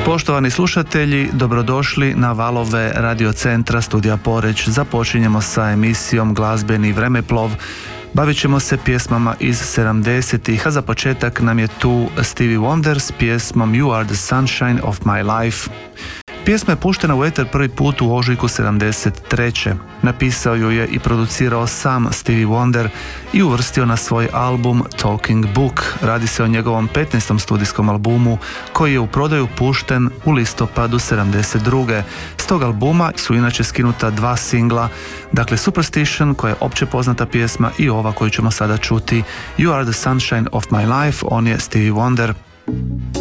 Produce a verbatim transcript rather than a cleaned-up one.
Poštovani slušatelji, dobrodošli na valove Radio Centra Studija Poreč. Započinjemo sa emisijom Glazbeni vremeplov. Bavit ćemo se pjesmama iz sedamdesetih, a za početak nam je tu Stevie Wonder s pjesmom You Are the Sunshine of My Life. Pjesma je puštena u eter prvi put u ožujku sedamdeset treće. Napisao ju je i producirao sam Stevie Wonder i uvrstio na svoj album Talking Book. Radi se o njegovom petnaestom studijskom albumu koji je u prodaju pušten u listopadu sedamdeset druge. S tog albuma su inače skinuta dva singla, dakle Superstition, koja je opće poznata pjesma, i ova koju ćemo sada čuti, You Are the Sunshine of My Life, on je Stevie Wonder.